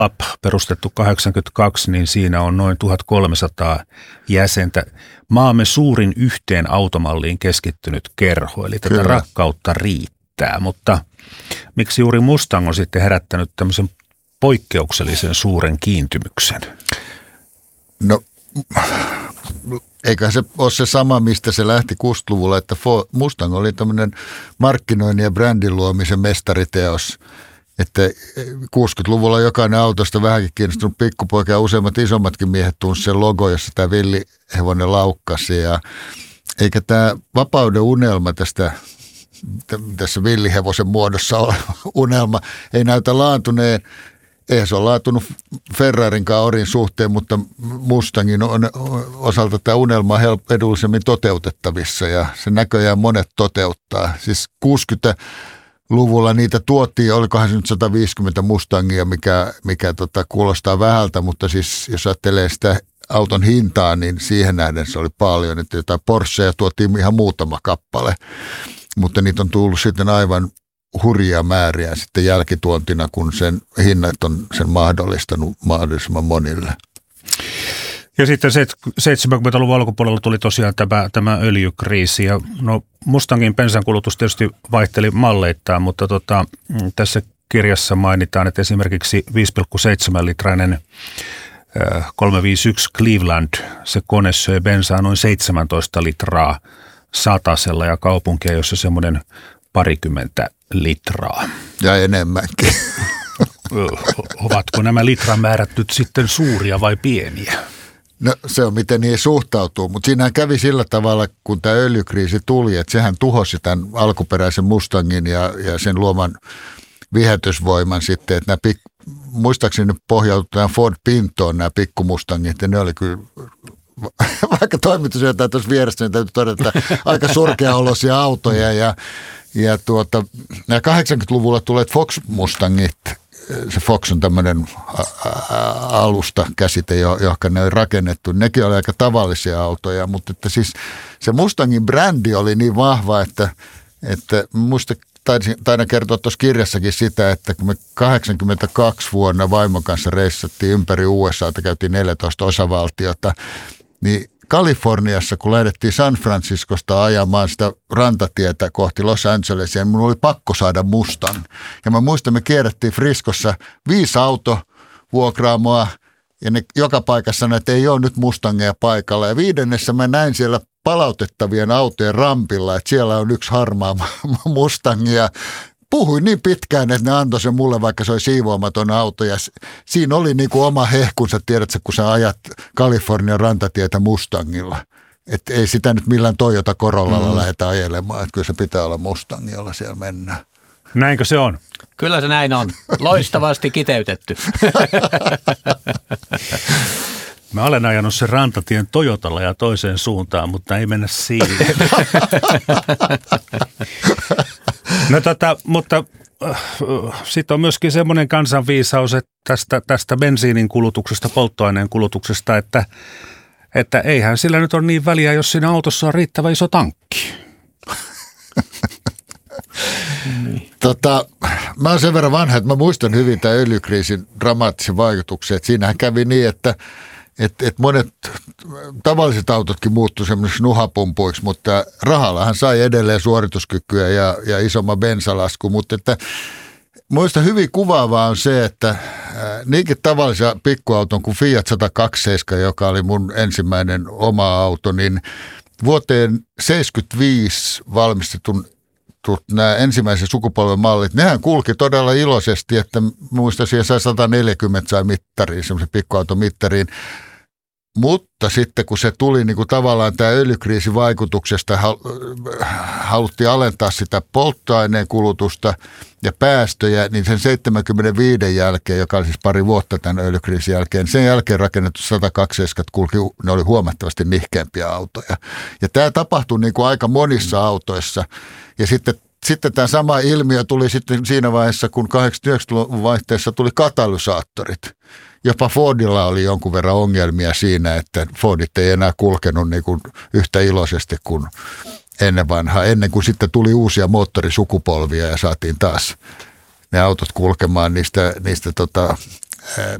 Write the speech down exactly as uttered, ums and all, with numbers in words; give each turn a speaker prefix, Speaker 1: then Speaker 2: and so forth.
Speaker 1: Up perustettu kahdeksankymmentäkaksi, niin siinä on noin tuhatkolmesataa jäsentä. Maamme suurin yhteen automalliin keskittynyt kerho, eli tätä Kyllä. rakkautta riittää. Mutta miksi juuri Mustang on sitten herättänyt tämmöisen poikkeuksellisen suuren kiintymyksen?
Speaker 2: No, eikä se ole se sama, mistä se lähti kuusikymmentäluvulla, että Mustang oli tämmöinen markkinoinnin ja brändin luomisen mestariteos. Että kuusikymmentäluvulla jokainen autosta vähänkin kiinnostunut pikkupoika ja useimmat isommatkin miehet tunsi sen logo, jossa tämä villihevonen laukkasi. Ja eikä tämä vapauden unelma tästä, tässä villihevosen muodossa ole unelma, ei näytä laantuneen. Eihän se ole laatunut Ferrarinkaan Orin suhteen, mutta Mustangin on, osalta tämä unelma on help, edullisemmin toteutettavissa ja se näköjään monet toteuttaa. Siis kuusikymmentäluvulla niitä tuotiin, olikohan se nyt sata viisikymmentä Mustangia, mikä, mikä tota, kuulostaa vähältä, mutta siis jos ajattelee sitä auton hintaa, niin siihen nähden se oli paljon. Että jotain Porscheja tuotiin ihan muutama kappale, mutta niitä on tullut sitten aivan hurjia määriä sitten jälkituontina, kun sen hinnat on sen mahdollistanut mahdollisimman monille.
Speaker 1: Ja sitten seitsemänkymmentäluvun alkupuolella tuli tosiaan tämä, tämä öljykriisi. Ja no Mustangin bensankulutus tietysti vaihteli malleittain, mutta tota, tässä kirjassa mainitaan, että esimerkiksi viisi pilkku seitsemän litrainen kolmesataaviisikymmentäyksi Cleveland, se kone söi bensaa noin seitsemäntoista litraa satasella ja kaupunkia, jossa semmoinen parikymmentä litraa.
Speaker 2: Ja enemmänkin.
Speaker 1: Ovatko nämä litramäärät nyt sitten suuria vai pieniä?
Speaker 2: No se on miten niihin suhtautuu, mutta siinähän kävi sillä tavalla, kun tämä öljykriisi tuli, että sehän tuhosi tämän alkuperäisen Mustangin ja, ja sen luoman viehätysvoiman sitten, että nämä pik, muistaakseni nyt pohjautui tämän Ford Pintoon nämä pikkumustangit ja ne oli kyllä, vaikka toimitusjohtaja tuossa vieressä, niin täytyy todeta, että aika surkeaoloisia autoja ja Ja tuota, nämä kahdeksankymmentäluvulla tulleet Fox-Mustangit, se Fox on tämmöinen alusta käsite, johon ne on rakennettu. Nekin oli aika tavallisia autoja, mutta että siis se Mustangin brändi oli niin vahva, että, että muista taidan kertoa tuossa kirjassakin sitä, että kun me kahdeksankymmentäkaksi vuonna vaimon kanssa reissattiin ympäri U S A:ta, käytiin neljätoista osavaltiota, niin Kaliforniassa, kun lähdettiin San Franciscosta ajamaan sitä rantatietä kohti Los Angelesia, niin minun oli pakko saada Mustang. Ja mä muistan, me kierrettiin Friscossa viisi autovuokraamoa, ja ne joka paikassa sanoi, että ei ole nyt Mustangeja paikalla. Ja viidennessä mä näin siellä palautettavien autojen rampilla, että siellä on yksi harmaa Mustang, ja puhuin niin pitkään, että ne antoi sen mulle, vaikka se oli siivoamaton auto. Ja siinä oli niin kuin oma hehkunsa, tiedätkö, kun sä ajat Kalifornian rantatietä Mustangilla. Että ei sitä nyt millään Toyota Corollalla mm. lähdetä ajelemaan. Että kyllä se pitää olla Mustang, jolla siellä mennään.
Speaker 1: Näinkö se on?
Speaker 3: Kyllä se näin on. Loistavasti kiteytetty.
Speaker 1: Mä olen ajanut sen rantatien Toyotalla ja toiseen suuntaan, mutta ei mennä siihen. No tota, mutta äh, sitten on myöskin semmoinen kansanviisaus, että tästä, tästä bensiinin kulutuksesta, polttoaineen kulutuksesta, että, että eihän sillä nyt ole niin väliä, jos siinä autossa on riittävä iso tankki.
Speaker 2: Niin. Tota, mä oon sen verran vanha, että mä muistan hyvin tämän öljykriisin dramaattisen vaikutuksen. Että siinähän kävi niin, että et, et monet tavalliset autotkin muuttuivat semmoisiksi nuhapumpuiksi, mutta rahallahan sai edelleen suorituskykyä ja, ja isomman bensalasku. Mutta että muista hyvin kuvaavaa on se, että niinkin tavallisia pikkuauton kuin Fiat sata kaksikymmentäseitsemän, joka oli mun ensimmäinen oma auto, niin vuoteen seitsemänkymmentäviisi valmistetun nämä ensimmäisen sukupolven mallit, nehän kulki todella iloisesti, että muista siihen sai sata neljäkymmentä sai mittariin, semmoisen pikkuauton mittariin. Mutta sitten kun se tuli niin kuin tavallaan tämä öljykriisin vaikutuksesta, haluttiin alentaa sitä polttoaineen kulutusta ja päästöjä, niin sen seitsemänkymmentäviisi jälkeen, joka oli siis pari vuotta tämän öljykriisin jälkeen, sen jälkeen rakennettu sata kaksikymmentä kulki, ne oli huomattavasti nihkeämpiä autoja. Ja tämä tapahtui niin kuin aika monissa autoissa. Ja sitten, sitten tämä sama ilmiö tuli sitten siinä vaiheessa, kun kahdeksankymmentä-yhdeksänkymmentäluvun vaihteessa tuli katalysaattorit. Jopa Fordilla oli jonkun verran ongelmia siinä, että Fordit ei enää kulkenut niin kuin yhtä iloisesti kuin ennen vanhaa. Ennen kuin sitten tuli uusia moottorisukupolvia ja saatiin taas ne autot kulkemaan niistä, niistä tota ää,